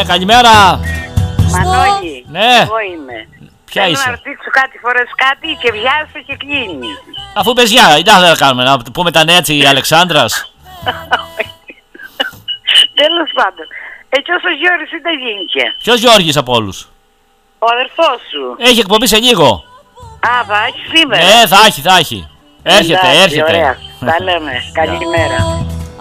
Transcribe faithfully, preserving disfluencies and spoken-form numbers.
Ναι, καλημέρα. Μανώλη, Ναι. εγώ είμαι. Ποια Θέλω είσαι? να ρωτήσω κάτι, φορές κάτι και βιάζεσαι και κλείνει. Αφού πες γεια, τι θα κάνουμε, να πούμε τα νέα της Αλεξάνδρας. Τέλος πάντων. Έτσι όσο Γιώργης είναι γίνηκε. Ποιος Γιώργης από όλους? Ο αδερφός σου. Έχει εκπομπή σε λίγο. Α, θα έχει σήμερα. Ναι, θα έχει, θα έχει. Έρχεται, Εντάξει, έρχεται. Ωραία. Τα λέμε. Καλημέρα.